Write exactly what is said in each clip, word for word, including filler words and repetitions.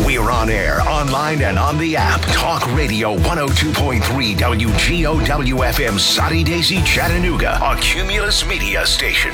We're on air, online, and on the app. Talk Radio one oh two point three W G O W F M, Soddy Daisy, Chattanooga, a Cumulus Media station.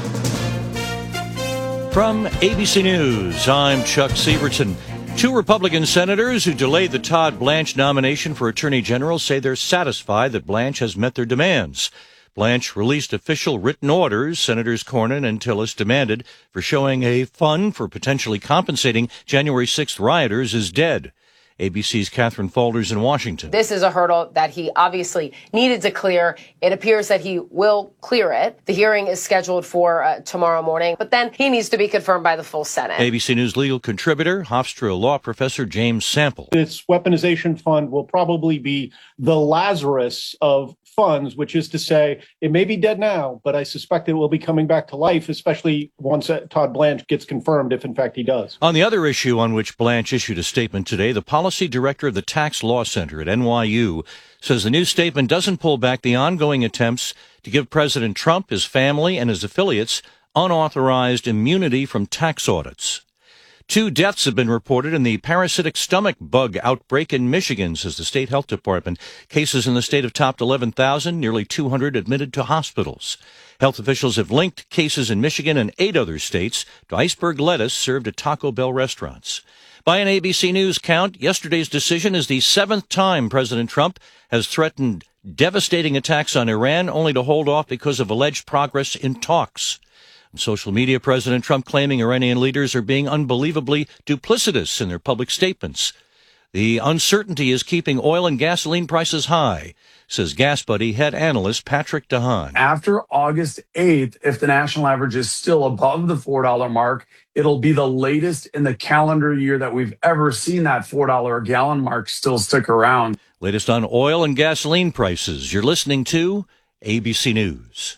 From A B C News, I'm Chuck Severson. Two Republican senators who delayed the Todd Blanche nomination for Attorney General say they're satisfied that Blanche has met their demands. Blanche released official written orders, Senators Cornyn and Tillis demanded, for showing a fund for potentially compensating January sixth rioters is dead. A B C's Catherine Faulders in Washington. This is a hurdle that he obviously needed to clear. It appears that he will clear it. The hearing is scheduled for uh, tomorrow morning, but then he needs to be confirmed by the full Senate. A B C News legal contributor, Hofstra law professor James Sample. This weaponization fund will probably be the Lazarus of funds, which is to say it may be dead now, but I suspect it will be coming back to life, especially once Todd Blanche gets confirmed, if in fact he does. On the other issue on which Blanche issued a statement today, the policy director of the Tax Law Center at N Y U says the new statement doesn't pull back the ongoing attempts to give President Trump, his family, and his affiliates unauthorized immunity from tax audits. Two deaths have been reported in the parasitic stomach bug outbreak in Michigan, says the state health department. Cases in the state have topped eleven thousand, nearly two hundred admitted to hospitals. Health officials have linked cases in Michigan and eight other states to iceberg lettuce served at Taco Bell restaurants. By an A B C News count, yesterday's decision is the seventh time President Trump has threatened devastating attacks on Iran, only to hold off because of alleged progress in talks. On social media, President Trump claiming Iranian leaders are being unbelievably duplicitous in their public statements. The uncertainty is keeping oil and gasoline prices high, says GasBuddy head analyst Patrick DeHaan. After August eighth, if the national average is still above the four dollar mark, it'll be the latest in the calendar year that we've ever seen that four dollar a gallon mark still stick around. Latest on oil and gasoline prices. You're listening to A B C News.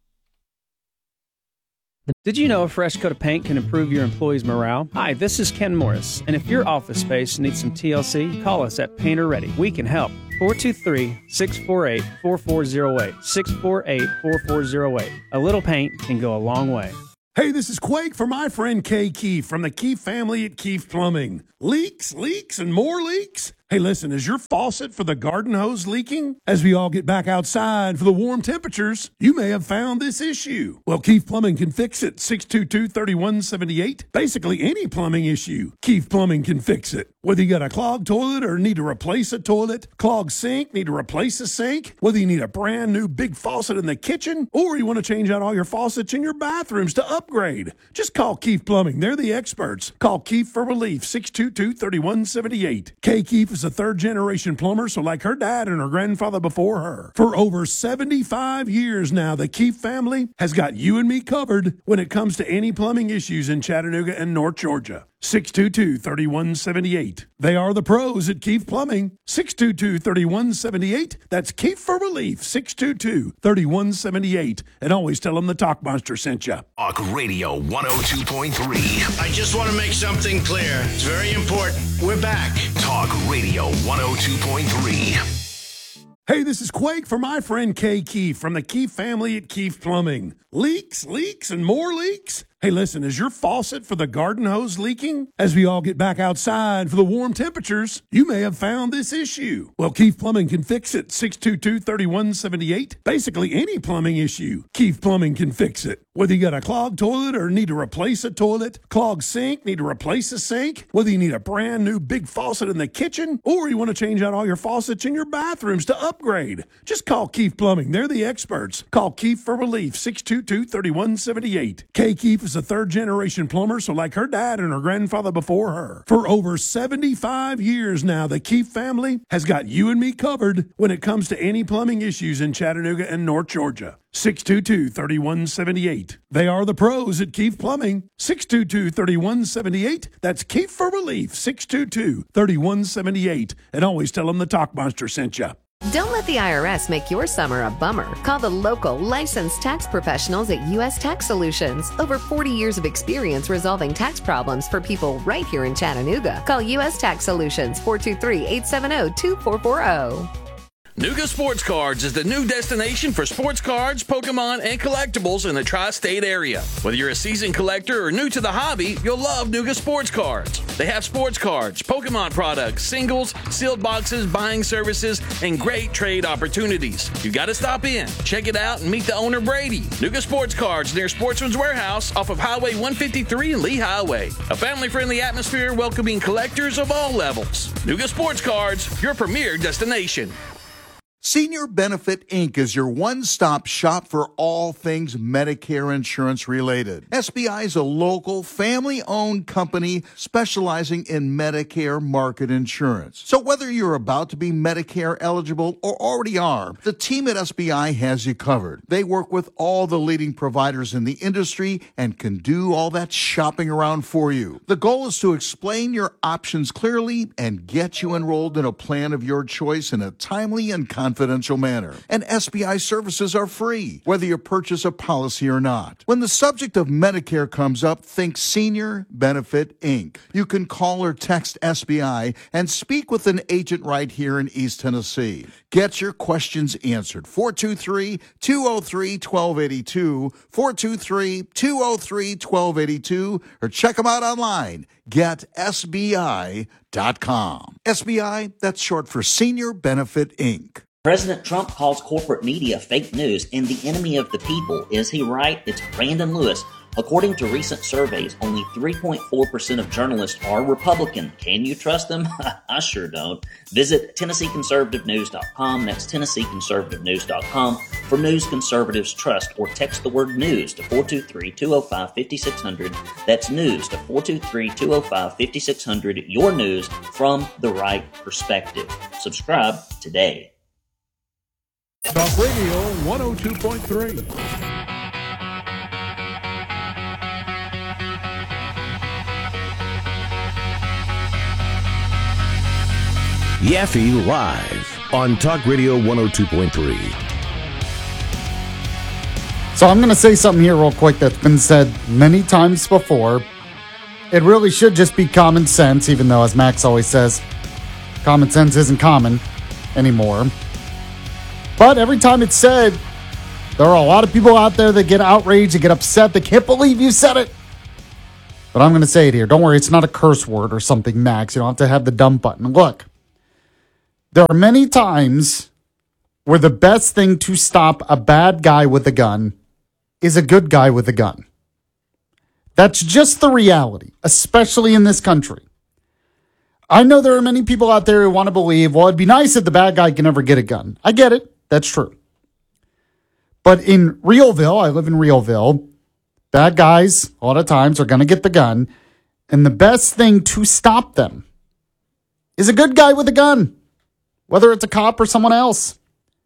Did you know a fresh coat of paint can improve your employees' morale? Hi, this is Ken Morris, and if your office space needs some T L C, call us at Painter Ready. We can help. four two three, six four eight, four four zero eight, six four eight, four four zero eight. A little paint can go a long way. Hey, this is Quake for my friend Kay Keefe from the Keefe family at Keefe Plumbing. Leaks, leaks, and more leaks? Hey, listen, is your faucet for the garden hose leaking? As we all get back outside for the warm temperatures, you may have found this issue. Well, Keefe Plumbing can fix it. six two two, three one seven eight. Basically, any plumbing issue, Keefe Plumbing can fix it. Whether you got a clogged toilet or need to replace a toilet, clogged sink, need to replace a sink, whether you need a brand new big faucet in the kitchen, or you want to change out all your faucets in your bathrooms to upgrade, just call Keefe Plumbing. They're the experts. Call Keefe for relief, six two two, three one seven eight. Kay Keefe is a third-generation plumber, so like her dad and her grandfather before her. For over seventy-five years now, the Keefe family has got you and me covered when it comes to any plumbing issues in Chattanooga and North Georgia. six two two, three one seven eight. They are the pros at Keefe Plumbing. six two two, three one seven eight. That's Keefe for relief, six two two, three one seven eight. And always tell them the Talk Monster sent you. Talk Radio one oh two point three. I just want to make something clear. It's very important. We're back. Talk Radio one oh two point three. Hey, this is Quake for my friend Kay Keefe from the Keefe family at Keefe Plumbing. Leaks, leaks, and more leaks? Hey, listen, is your faucet for the garden hose leaking? As we all get back outside for the warm temperatures, you may have found this issue. Well, Keefe Plumbing can fix it. six two two, three one seven eight. Basically, any plumbing issue, Keefe Plumbing can fix it. Whether you got a clogged toilet or need to replace a toilet, clogged sink, need to replace a sink, whether you need a brand new big faucet in the kitchen, or you want to change out all your faucets in your bathrooms to upgrade, just call Keefe Plumbing. They're the experts. Call Keefe for relief, six two two, three one seven eight. Kay Keefe is a third-generation plumber, so like her dad and her grandfather before her. For over seventy-five years now, the Keefe family has got you and me covered when it comes to any plumbing issues in Chattanooga and North Georgia. six two two, three one seven eight. They are the pros at Keefe Plumbing. six two two, three one seven eight. That's Keefe for relief, six two two, three one seven eight. And always tell them the Talk Monster sent you. Don't let the I R S make your summer a bummer. Call the local licensed tax professionals at U S Tax Solutions. Over forty years of experience resolving tax problems for people right here in Chattanooga. Call U S Tax Solutions, four two three, eight seven zero, two four four zero. Nuga Sports Cards is the new destination for sports cards, Pokemon, and collectibles in the tri-state area. Whether you're a seasoned collector or new to the hobby, you'll love Nuga Sports Cards. They have sports cards, Pokemon products, singles, sealed boxes, buying services, and great trade opportunities. You got to stop in, check it out, and meet the owner, Brady. Nuga Sports Cards near Sportsman's Warehouse off of Highway one fifty-three and Lee Highway. A family-friendly atmosphere welcoming collectors of all levels. Nuga Sports Cards, your premier destination. Senior Benefit Incorporated is your one-stop shop for all things Medicare insurance related. S B I is a local, family-owned company specializing in Medicare market insurance. So whether you're about to be Medicare eligible or already are, the team at S B I has you covered. They work with all the leading providers in the industry and can do all that shopping around for you. The goal is to explain your options clearly and get you enrolled in a plan of your choice in a timely and confidential manner. And S B I services are free, whether you purchase a policy or not. When the subject of Medicare comes up, think Senior Benefit Incorporated. You can call or text S B I and speak with an agent right here in East Tennessee. Get your questions answered. four two three, two oh three, one two eight two, four two three, two oh three, one two eight two, or check them out online. get S B I dot com. S B I, that's short for Senior Benefit Incorporated. President Trump calls corporate media fake news and the enemy of the people. Is he right? It's Brandon Lewis. According to recent surveys, only three point four percent of journalists are Republican. Can you trust them? I sure don't. Visit Tennessee Conservative News dot com. That's Tennessee Conservative News dot com for news conservatives trust, or text the word news to four two three, two oh five, five six zero zero. That's news to four two three, two oh five, five six zero zero. Your news from the right perspective. Subscribe today. Talk Radio one oh two point three. Yaffe Live on Talk Radio one oh two point three. So I'm going to say something here real quick that's been said many times before. It really should just be common sense, even though, as Max always says, common sense isn't common anymore. But every time it's said, there are a lot of people out there that get outraged, that get upset, they can't believe you said it. But I'm going to say it here. Don't worry, it's not a curse word or something, Max. You don't have to have the dump button. Look, there are many times where the best thing to stop a bad guy with a gun is a good guy with a gun. That's just the reality, especially in this country. I know there are many people out there who want to believe, well, it'd be nice if the bad guy can never get a gun. I get it. That's true. But in Realville, I live in Realville, bad guys a lot of times are going to get the gun, and the best thing to stop them is a good guy with a gun, whether it's a cop or someone else.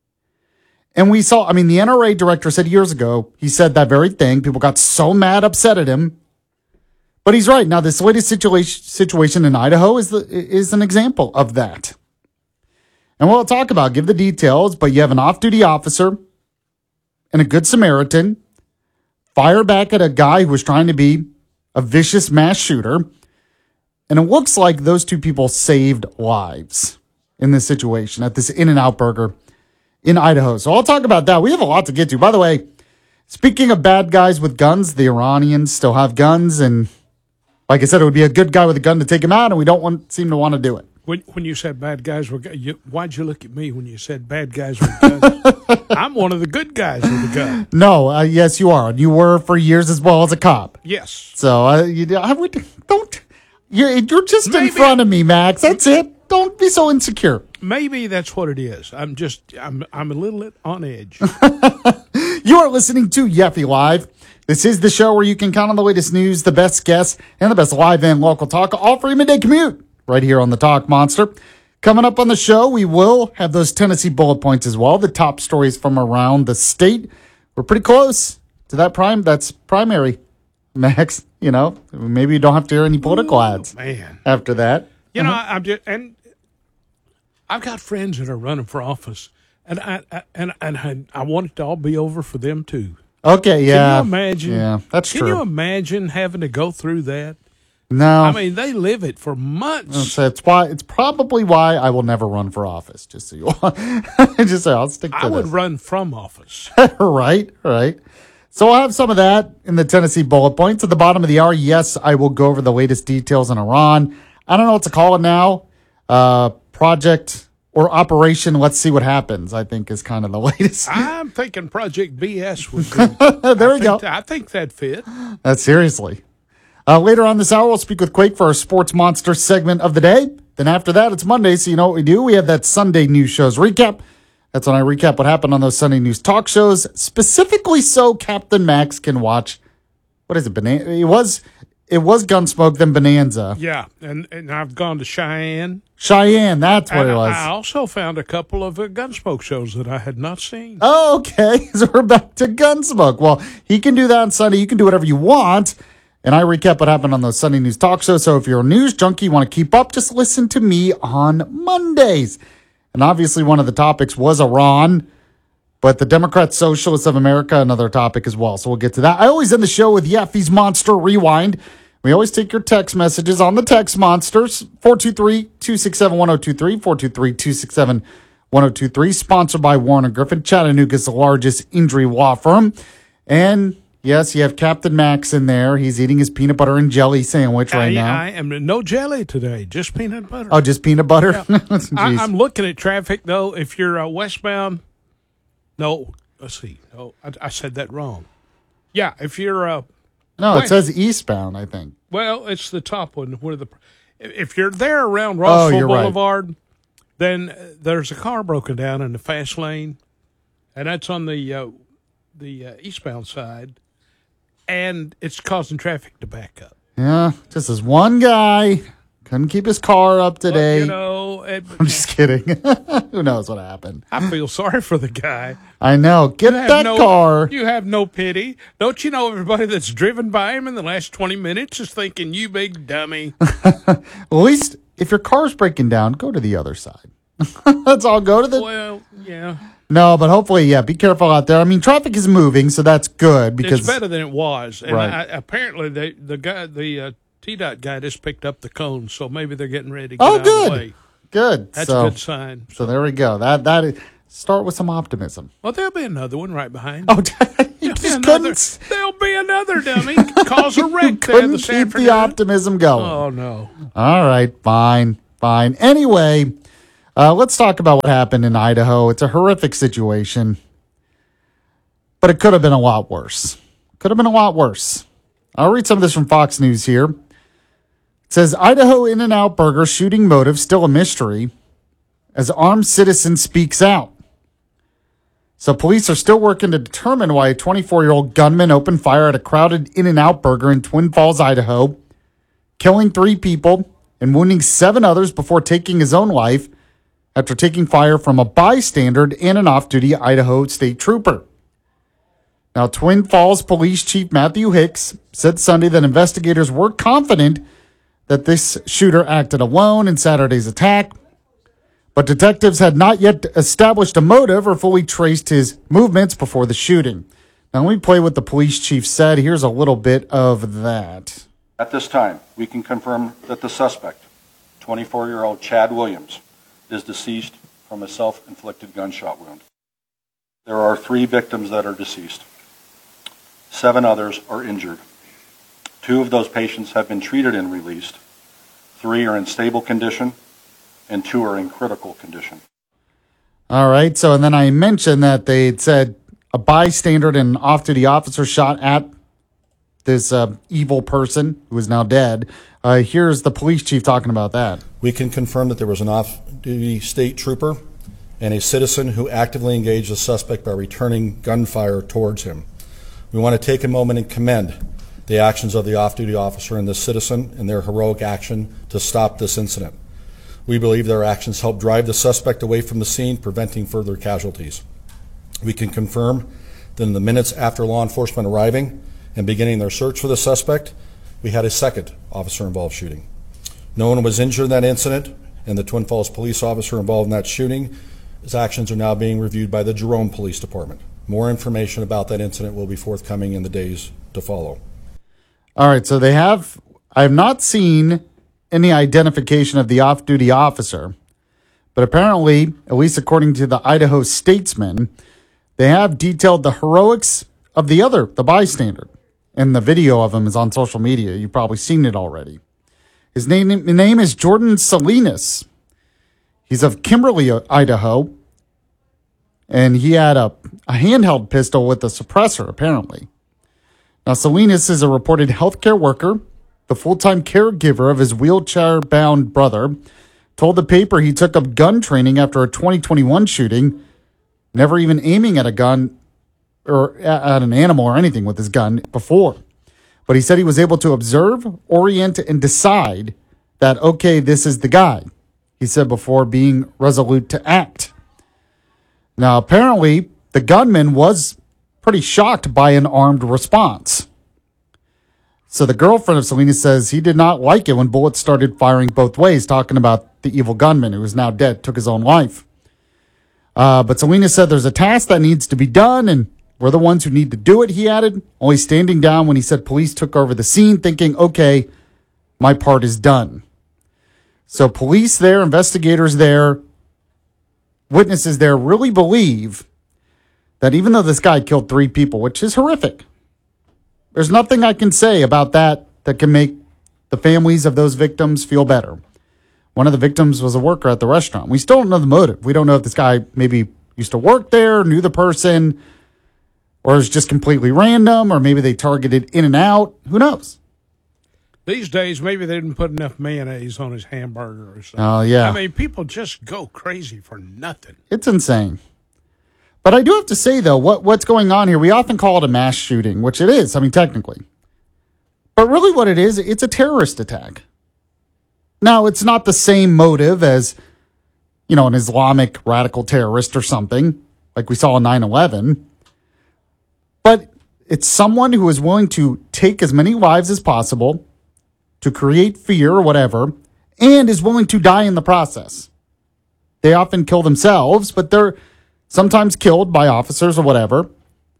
And we saw, I mean, the N R A director said years ago, he said that very thing. People got so mad, upset at him. But he's right. Now, this latest situation situation in Idaho is the, is an example of that. And we'll talk about, give the details, but you have an off-duty officer and a good Samaritan fire back at a guy who was trying to be a vicious mass shooter. And it looks like those two people saved lives in this situation at this In-N-Out Burger in Idaho. So I'll talk about that. We have a lot to get to. By the way, speaking of bad guys with guns, the Iranians still have guns, and like I said, it would be a good guy with a gun to take him out, and we don't want, seem to want to do it. When, when you said bad guys were, you, why'd you look at me when you said bad guys with guns? I'm one of the good guys with a gun. No, uh, yes, you are. You were for years as well as a cop. Yes. So uh, you, I would don't. You're, you're just Maybe. in front of me, Max. That's it. Don't be so insecure. Maybe that's what it is. I'm just, I'm, I'm a little on edge. You are listening to Yaffe Live. This is the show where you can count on the latest news, the best guests, and the best live and local talk, all for your midday commute, right here on the Talk Monster. Coming up on the show, we will have those Tennessee bullet points as well, the top stories from around the state. We're pretty close to that prime. That's primary, Max. You know, maybe you don't have to hear any political Ooh, ads man. after that. You uh-huh. know, I'm just, and I've got friends that are running for office, and I, I and and I, I want it to all be over for them too. Okay, yeah. Can you imagine? Yeah, that's can true. Can you imagine having to go through that? No. I mean, they live it for months. So it's why it's probably why I will never run for office. Just so you want, just so I'll stick to I would this. run from office. right, right. So I'll have some of that in the Tennessee bullet points at the bottom of the hour. Yes, I will go over the latest details in Iran. I don't know what to call it now. Uh, project or operation. Let's see what happens. I think is kind of the latest. I'm thinking Project B S was there I we go. Th- I think that fit. Uh, seriously. Uh, later on this hour, we'll speak with Quake for our Sports Monster segment of the day. Then after that, it's Monday, so you know what we do. We have that Sunday news shows recap. That's when I recap what happened on those Sunday news talk shows, specifically so Captain Max can watch. What is it? Bonanza? It was, it was Gunsmoke, then Bonanza. Yeah, and, and I've gone to Cheyenne. Cheyenne, that's what and it was. I also found a couple of uh, Gunsmoke shows that I had not seen. Oh, okay. So we're back to Gunsmoke. Well, he can do that on Sunday. You can do whatever you want. And I recap what happened on those Sunday news talk shows. So if you're a news junkie, you want to keep up, just listen to me on Mondays. And obviously one of the topics was Iran, but the Democrat Socialists of America, another topic as well. So we'll get to that. I always end the show with Yeffy's Monster Rewind. We always take your text messages on the text monsters. four two three, two six seven, one zero two three, four two three, two six seven, one zero two three. Sponsored by Warren and Griffin, Chattanooga's largest injury law firm. And yes, you have Captain Max in there. He's eating his peanut butter and jelly sandwich right I, now. I am no jelly today, just peanut butter. Oh, just peanut butter? Yeah. I, I'm looking at traffic, though. If you're uh, westbound, no, let's see. No, I, I said that wrong. Yeah, if you're... Uh, no, west, it says eastbound, I think. Well, it's the top one. Where the If you're there around Rossville oh, Boulevard, right. then uh, there's a car broken down in the fast lane, and that's on the, uh, the uh, eastbound side. And it's causing traffic to back up. Yeah, just as one guy couldn't keep his car up today. Well, you know, it, I'm just kidding. Who knows what happened? I feel sorry for the guy. I know. Get that no, car. You have no pity. Don't you know everybody that's driven by him in the last twenty minutes is thinking, you big dummy. At least if your car's breaking down, go to the other side. Let's all go to the... Well, yeah. No, but hopefully, yeah, be careful out there. I mean, traffic is moving, so that's good because it's better than it was. And right. I, apparently, they, the guy, the uh, T DOT guy, just picked up the cones, so maybe they're getting ready to get oh, out good. of the way. Good. That's so, a good sign. So there we go. That that is, start with some optimism. Well, there'll be another one right behind. Oh, you just just another, there'll be another dummy cause a wreck there couldn't this keep afternoon. the optimism going. Oh no. All right, fine, fine. Anyway. Uh, let's talk about what happened in Idaho. It's a horrific situation, but it could have been a lot worse. Could have been a lot worse. I'll read some of this from Fox News here. It says, Idaho In-N-Out Burger shooting motive still a mystery as armed citizen speaks out. So police are still working to determine why a twenty-four-year-old gunman opened fire at a crowded In-N-Out Burger in Twin Falls, Idaho, killing three people and wounding seven others before taking his own life after taking fire from a bystander and an off-duty Idaho state trooper. Now, Twin Falls Police Chief Matthew Hicks said Sunday that investigators were confident that this shooter acted alone in Saturday's attack, but detectives had not yet established a motive or fully traced his movements before the shooting. Now, let me play what the police chief said. Here's a little bit of that. At this time, we can confirm that the suspect, twenty-four-year-old Chad Williams, is deceased from a self-inflicted gunshot wound. There are three victims that are deceased. Seven others are injured. Two of those patients have been treated and released. Three are in stable condition, and two are in critical condition. All right, so and then I mentioned that they had said a bystander and an off-duty officer shot at this uh, evil person who is now dead. Uh, here's the police chief talking about that. We can confirm that there was an off-duty state trooper and a citizen who actively engaged the suspect by returning gunfire towards him. We want to take a moment and commend the actions of the off-duty officer and the citizen in their heroic action to stop this incident. We believe their actions helped drive the suspect away from the scene, preventing further casualties. We can confirm that in the minutes after law enforcement arriving and beginning their search for the suspect, we had a second officer-involved shooting. No one was injured in that incident, and the Twin Falls police officer involved in that shooting, his actions are now being reviewed by the Jerome Police Department. More information about that incident will be forthcoming in the days to follow. All right, so they have, I have not seen any identification of the off-duty officer, but apparently, at least according to the Idaho Statesman, they have detailed the heroics of the other, the bystander. And the video of him is on social media. You've probably seen it already. His name, his name is Jordan Salinas. He's of Kimberly, Idaho. And he had a, a handheld pistol with a suppressor, apparently. Now, Salinas is a reported healthcare worker, the full-time caregiver of his wheelchair-bound brother. Told the paper he took up gun training after a twenty twenty-one shooting, never even aiming at a gun or at an animal or anything with his gun before. But he said he was able to observe, orient, and decide that, okay, this is the guy, he said, before being resolute to act. Now, apparently, the gunman was pretty shocked by an armed response. So the girlfriend of Salinas says he did not like it when bullets started firing both ways, talking about the evil gunman who is now dead, took his own life. Uh, but Salinas said there's a task that needs to be done, and we're the ones who need to do it, he added, only standing down when he said police took over the scene, thinking, okay, my part is done. So police there, investigators there, witnesses there really believe that even though this guy killed three people, which is horrific, there's nothing I can say about that that can make the families of those victims feel better. One of the victims was a worker at the restaurant. We still don't know the motive. We don't know if this guy maybe used to work there, knew the person, or is just completely random, or maybe they targeted in and out. Who knows? These days, maybe they didn't put enough mayonnaise on his hamburger or something. Oh, yeah. I mean, people just go crazy for nothing. It's insane. But I do have to say, though, what, what's going on here, we often call it a mass shooting, which it is, I mean, technically. But really what it is, it's a terrorist attack. Now, it's not the same motive as, you know, an Islamic radical terrorist or something, like we saw in nine eleven. But it's someone who is willing to take as many lives as possible, to create fear or whatever, and is willing to die in the process. They often kill themselves, but they're sometimes killed by officers or whatever.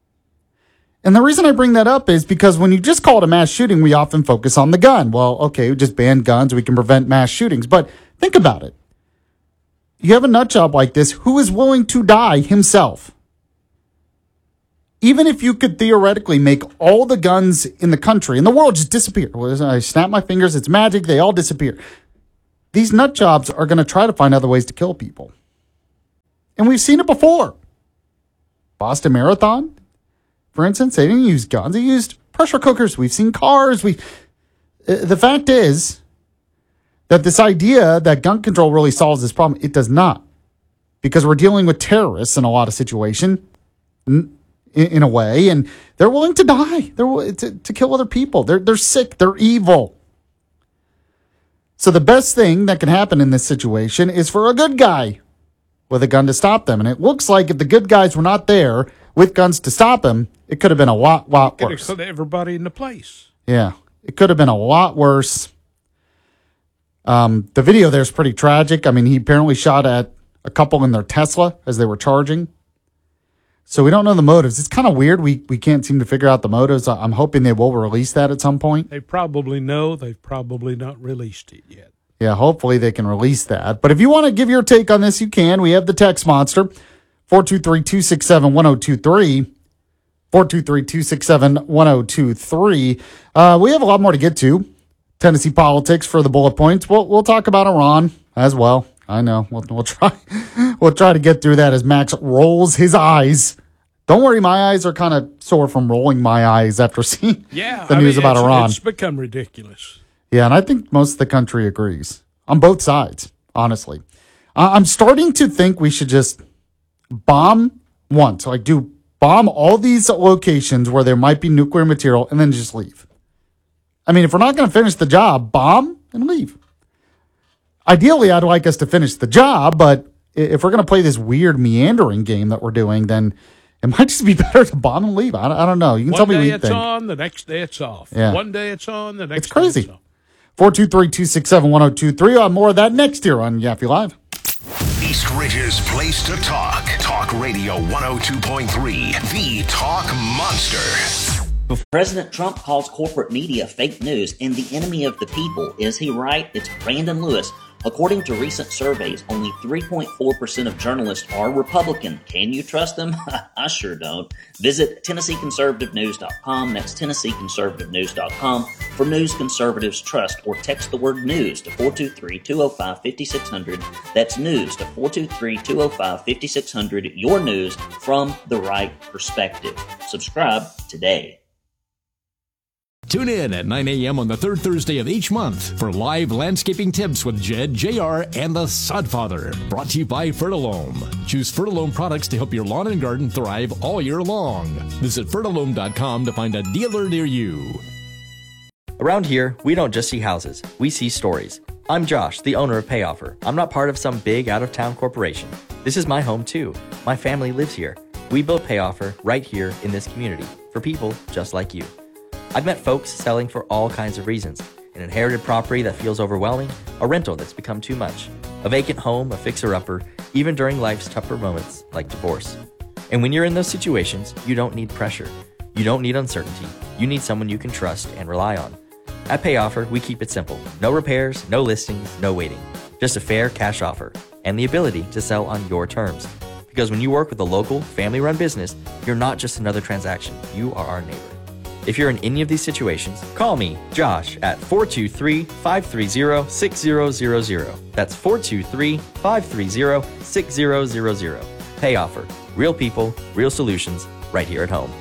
And the reason I bring that up is because when you just call it a mass shooting, we often focus on the gun. Well, okay, we just ban guns, we can prevent mass shootings. But think about it. You have a nut job like this who is willing to die himself. Even if you could theoretically make all the guns in the country, in the world, just disappear. I snap my fingers, it's magic, they all disappear. These nut jobs are going to try to find other ways to kill people. And we've seen it before. Boston Marathon, for instance, they didn't use guns. They used pressure cookers. We've seen cars. We. The fact is that this idea that gun control really solves this problem, it does not. Because we're dealing with terrorists in a lot of situations, in, in a way, and they're willing to die. They're willing to, to kill other people. They're, they're sick. They're evil. So the best thing that can happen in this situation is for a good guy with a gun to stop them. And it looks like if the good guys were not there with guns to stop him, it could have been a lot, lot Could worse. have put everybody in the place. Yeah, it could have been a lot worse. Um, the video there is pretty tragic. I mean, he apparently shot at a couple in their Tesla as they were charging. So we don't know the motives. It's kind of weird. We we can't seem to figure out the motives. I'm hoping they will release that at some point. They probably know. They've probably not released it yet. Yeah, hopefully they can release that. But if you want to give your take on this, you can. We have the text monster, four two three, two six seven, one zero two three, four two three, two six seven, one zero two three. Uh, we have a lot more to get to. Tennessee politics for the bullet points. We'll, we'll talk about Iran as well. I know. We'll, we'll try We'll try to get through that as Max rolls his eyes. Don't worry, my eyes are kind of sore from rolling my eyes after seeing yeah, the I news mean, about it's, Iran. It's become ridiculous. Yeah, and I think most of the country agrees on both sides, honestly. Uh, I'm starting to think we should just bomb once. Like, do bomb all these locations where there might be nuclear material and then just leave. I mean, if we're not going to finish the job, bomb and leave. Ideally, I'd like us to finish the job, but if we're going to play this weird meandering game that we're doing, then it might just be better to bomb and leave. I don't, I don't know. You can One tell me what day you it's think. on, the next day it's off. Yeah. One day it's on, the next It's crazy. day it's off. four two three, two six seven, one zero two three. On more of that next year on Yaffe Live. East Ridge's place to talk. Talk Radio one oh two point three, the Talk Monster. President Trump calls corporate media fake news and the enemy of the people. Is he right? It's Brandon Lewis, According to recent surveys, only three point four percent of journalists are Republican. Can you trust them? I sure don't. Visit Tennessee Conservative News dot com. That's Tennessee Conservative News dot com for news conservatives trust, or text the word news to four two three, two oh five, five six zero zero. That's news to four two three, two oh five, five six zero zero. Your news from the right perspective. Subscribe today. Tune in at nine a.m. on the third Thursday of each month for live landscaping tips with Jed, J R, and the Sodfather. Brought to you by Fertilome. Choose Fertilome products to help your lawn and garden thrive all year long. Visit Fertilome dot com to find a dealer near you. Around here, we don't just see houses, we see stories. I'm Josh, the owner of PayOffer. I'm not part of some big out-of-town corporation. This is my home too. My family lives here. We built PayOffer right here in this community for people just like you. I've met folks selling for all kinds of reasons. An inherited property that feels overwhelming, a rental that's become too much, a vacant home, a fixer-upper, even during life's tougher moments like divorce. And when you're in those situations, you don't need pressure. You don't need uncertainty. You need someone you can trust and rely on. At PayOffer, we keep it simple. No repairs, no listings, no waiting. Just a fair cash offer and the ability to sell on your terms. Because when you work with a local, family-run business, you're not just another transaction. You are our neighbor. If you're in any of these situations, call me, Josh, at four two three, five three zero, six zero zero zero. That's four two three, five three zero, six zero zero zero. PayOffer. Real people, real solutions, right here at home.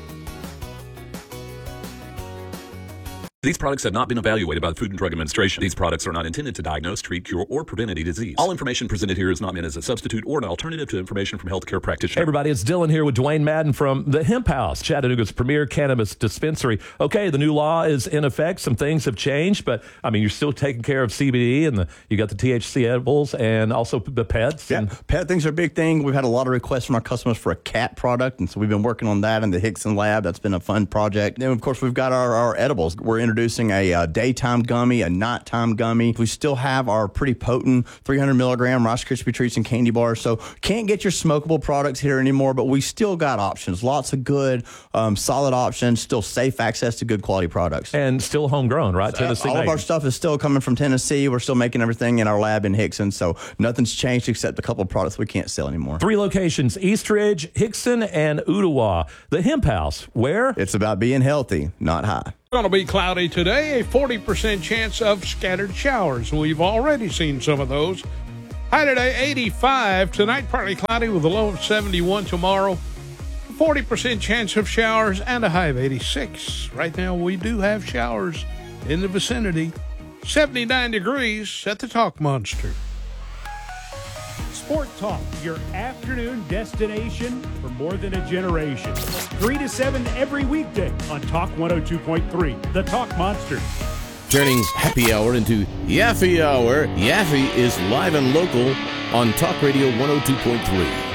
These products have not been evaluated by the Food and Drug Administration. These products are not intended to diagnose, treat, cure, or prevent any disease. All information presented here is not meant as a substitute or an alternative to information from healthcare practitioners. Hey everybody, it's Dylan here with Dwayne Madden from the Hemp House, Chattanooga's premier cannabis dispensary. Okay, the new law is in effect. Some things have changed, but I mean, you're still taking care of C B D, and the, you got the T H C edibles and also the pets. Yeah, and pet things are a big thing. We've had a lot of requests from our customers for a cat product, and so we've been working on that in the Hickson lab. That's been a fun project. Then, of course, we've got our, our edibles. We're introducing a uh, daytime gummy, a nighttime gummy. We still have our pretty potent three hundred milligram Rice Krispie treats and candy bars. So can't get your smokable products here anymore, but we still got options. Lots of good, um, solid options. Still safe access to good quality products. And still homegrown, right? Tennessee. All of our stuff is still coming from Tennessee. We're still making everything in our lab in Hickson. So nothing's changed except a couple of products we can't sell anymore. Three locations: Eastridge, Hickson, and Ooltewah. The Hemp House, where? It's about being healthy, not high. It's going to be cloudy today, a forty percent chance of scattered showers. We've already seen some of those. High today, eighty-five. Tonight, partly cloudy with a low of seventy-one. Tomorrow, forty percent chance of showers and a high of eighty-six. Right now, we do have showers in the vicinity. seventy-nine degrees at the Talk Monster. Sport Talk, your afternoon destination for more than a generation. three to seven every weekday on Talk one oh two point three, the Talk Monster. Turning happy hour into Yaffee Hour. Yaffee is live and local on Talk Radio one oh two point three.